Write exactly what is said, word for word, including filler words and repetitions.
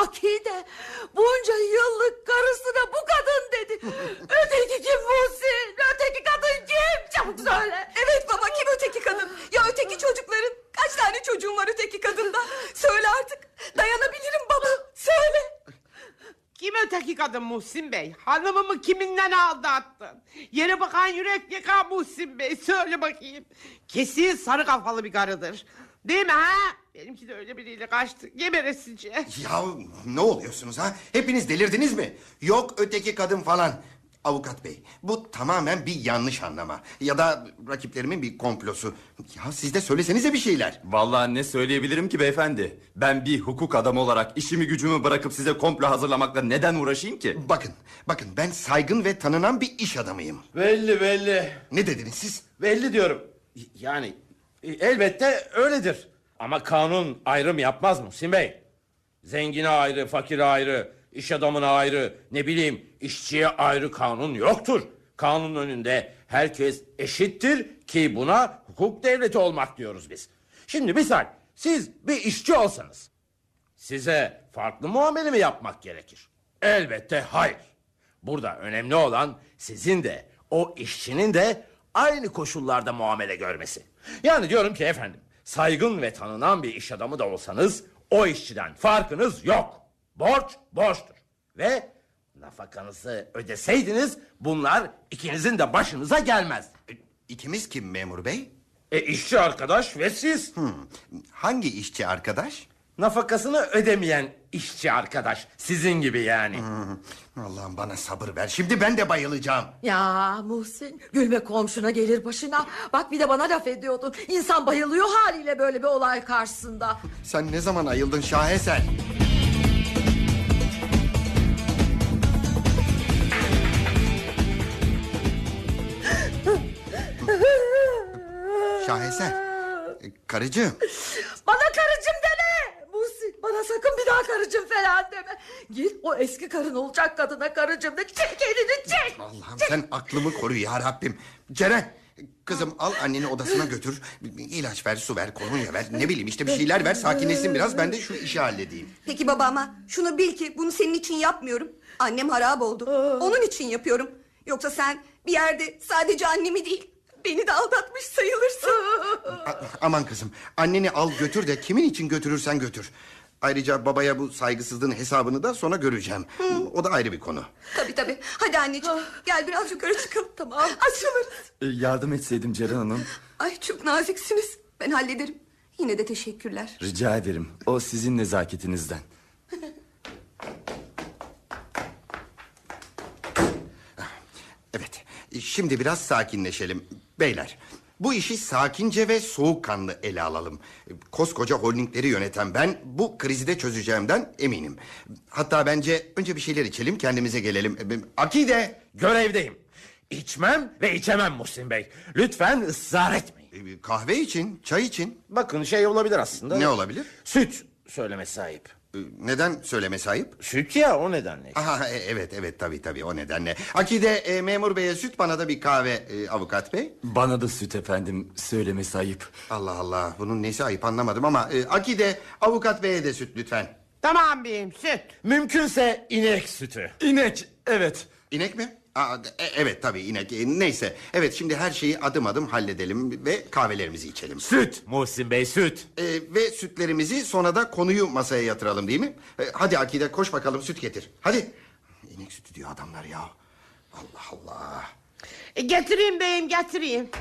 Akide bunca yıllık karısına bu kadın dedi. Öteki kim Muhsin? Öteki kadın kim? Çabuk söyle. Evet baba, kim öteki kadın? Ya öteki çocukların? Kaç tane çocuğun var öteki kadında? Söyle artık. Dayanabilirim baba. Söyle. Kim öteki kadın Muhsin Bey? Hanımımı kiminle aldattın? Yere bakan yürek yakan Muhsin Bey. Söyle bakayım. Kesin sarı kafalı bir karıdır. Değil mi ha? Benimki de öyle biriyle kaçtı. Geberesice. Ya ne oluyorsunuz ha? Hepiniz delirdiniz mi? Yok öteki kadın falan. Avukat bey, bu tamamen bir yanlış anlama. Ya da rakiplerimin bir komplosu. Ya siz de söylesenize bir şeyler. Vallahi ne söyleyebilirim ki beyefendi? Ben bir hukuk adamı olarak işimi gücümü bırakıp size komplo hazırlamakla neden uğraşayım ki? Bakın, bakın ben saygın ve tanınan bir iş adamıyım. Belli belli. Ne dediniz siz? Belli diyorum. Yani e, elbette öyledir. Ama kanun ayrım yapmaz Muhsin Bey. Zengine ayrı, fakire ayrı, iş adamına ayrı, ne bileyim işçiye ayrı kanun yoktur. Kanun önünde herkes eşittir ki buna hukuk devleti olmak diyoruz biz. Şimdi misal siz bir işçi olsanız size farklı muamele mi yapmak gerekir? Elbette hayır. Burada önemli olan sizin de o işçinin de aynı koşullarda muamele görmesi. Yani diyorum ki efendim, saygın ve tanınan bir iş adamı da olsanız o işçiden farkınız yok. Borç borçtur. Ve nafakanızı ödeseydiniz bunlar ikinizin de başınıza gelmez. E, İkimiz kim memur bey? E işçi arkadaş ve siz. Hmm. Hangi işçi arkadaş? Nafakasını ödemeyen işçi arkadaş. Sizin gibi yani. Hmm. Allah'ım bana sabır ver. Şimdi ben de bayılacağım. Ya Muhsin, gülme komşuna gelir başına. Bak bir de bana laf ediyordun. İnsan bayılıyor haliyle böyle bir olay karşısında. Sen ne zaman ayıldın şaheser? Şaheser. e, Karıcığım. Bana karıcığım deme Muhsin. Bana sakın bir daha karıcığım falan deme. Git o eski karın olacak kadına karıcığım de. Çek elini çek. Allah'ım sen aklımı koru ya Rabbim. Ceren, kızım al anneni odasına götür. İlaç ver, su ver, kolonya ver. Ne bileyim işte bir şeyler ver, sakinleşsin biraz. Ben de şu işi halledeyim. Peki baba, ama şunu bil ki bunu senin için yapmıyorum. Annem harap oldu. Onun için yapıyorum. Yoksa sen bir yerde sadece annemi değil, beni de aldatmış sayılırsın. A- aman kızım, anneni al götür de kimin için götürürsen götür. Ayrıca babaya bu saygısızlığın hesabını da sonra göreceğim. Hı. O da ayrı bir konu. Tabii tabii. Hadi anneciğim, gel biraz yukarı çıkalım. Tamam. Açılırız. E, yardım etseydim Ceren Hanım. Ay çok naziksiniz. Ben hallederim. Yine de teşekkürler. Rica ederim. O sizin nezaketinizden. Evet, şimdi biraz sakinleşelim. Beyler, bu işi sakince ve soğukkanlı ele alalım. Koskoca holdingleri yöneten ben bu krizi de çözeceğimden eminim. Hatta bence önce bir şeyler içelim, kendimize gelelim. Akide! Görevdeyim. İçmem ve içemem Muhsin Bey. Lütfen ısrar etmeyin. Kahve için, çay için. Bakın şey olabilir aslında. Ne olabilir? Süt söylemesi sahip. Neden söyleme sahip? Süt ya, o nedenle. Aha, evet evet tabii tabii o nedenle. Akide e, memur beye süt, bana da bir kahve e, avukat bey. Bana da süt efendim, söylemesi ayıp. Allah Allah, bunun nesi ayıp anlamadım ama e, Akide avukat beye de süt lütfen. Tamam beyim, süt. Mümkünse inek sütü. İnek, evet. İnek mi? Aa, e, evet tabii inek. E, neyse. Evet şimdi her şeyi adım adım halledelim ve kahvelerimizi içelim. Süt Muhsin Bey, süt. E, ve sütlerimizi sonra da konuyu masaya yatıralım değil mi? E, hadi Akide koş bakalım süt getir. Hadi. İnek sütü diyor adamlar ya. Allah Allah. E, getireyim beyim, getireyim.